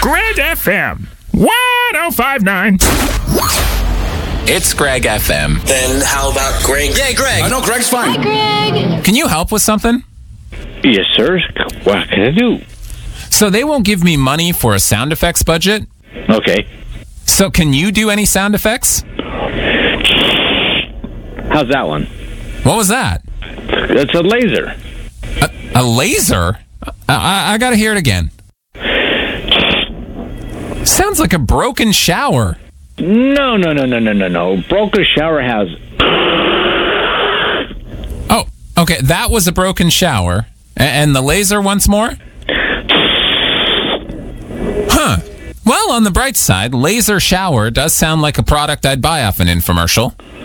Greg FM 1059. It's Greg FM. Then how about Greg? Yeah, Greg. I know Greg's fine. Hi, Greg. Can you help with something? Yes, sir. What can I do? So they won't give me money for a sound effects budget. Okay. So can you do any sound effects? How's that one? What was that? That's a laser. A laser? I gotta hear it again. Sounds like a broken shower. No. Broken shower has... Oh, okay. That was a broken shower. And the laser once more? Huh. Well, on the bright side, laser shower does sound like a product I'd buy off an infomercial.